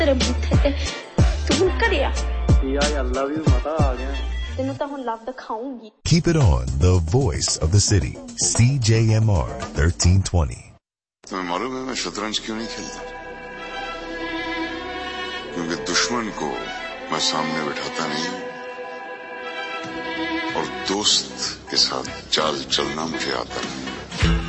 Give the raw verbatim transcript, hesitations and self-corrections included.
तेरे बूथे ते तू करिया यार I love you माता आ गया तेनू तो हुन लव दिखाऊंगी. Keep it on, the voice of the city, C J M R thirteen twenty. तुम्हें मालूम है मैं शतरंज क्यों नहीं खेलता? क्योंकि दुश्मन को मैं सामने बिठाता नहीं और दोस्त के साथ चाल चलना मुझे आता नहीं.